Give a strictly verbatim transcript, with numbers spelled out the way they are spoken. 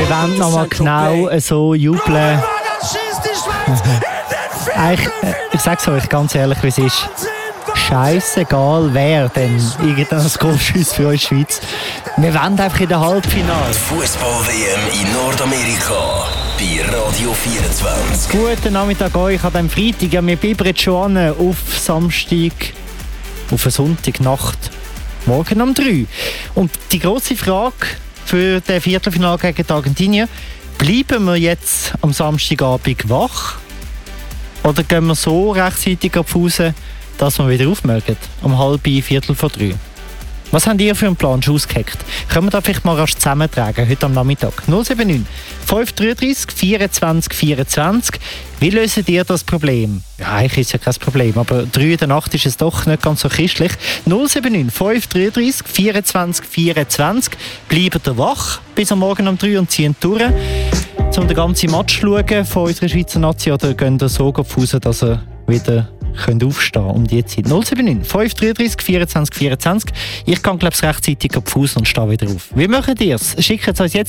Wir wollen noch mal genau so jubeln. Eigentlich, ich sag's euch ganz ehrlich, wie es ist. Scheissegal, wer denn irgendein Goal schießt für uns Schweiz. Wir wollen einfach in der Halbfinale. Fußball-W M in Nordamerika bei Radio vierundzwanzig. Guten Nachmittag euch an diesem Freitag. Ja, wir bibbern schon an auf Samstag, auf eine Sonntagnacht, morgen um drei. Und die grosse Frage für das Viertelfinale gegen die Argentinier: bleiben wir jetzt am Samstagabend wach? Oder gehen wir so rechtzeitig auf Hause, dass wir wieder aufmerken, um halb Viertel vor drei? Was habt ihr für einen Plan schon ausgeheckt? Können wir da vielleicht mal rasch zusammentragen, heute am Nachmittag? null sieben neun fünf drei drei vierundzwanzig vierundzwanzig. Wie löst ihr das Problem? Ja, eigentlich ist es ja kein Problem, aber drei in der Nacht ist es doch nicht ganz so christlich. null sieben neun fünf drei drei vierundzwanzig vierundzwanzig. Bleibt ihr wach bis am Morgen um drei und ziehen durch, um den ganzen Match zu schauen von unserer Schweizer Nation, oder gehen ihr so auf Hause, dass ihr wieder könnt aufstehen um die Zeit? null sieben neun fünf drei drei vierundzwanzig vierundzwanzig. Ich kann, glaube ich, rechtzeitig auf Fuß und stehe wieder auf. Wie macht ihr es? Schickt es uns jetzt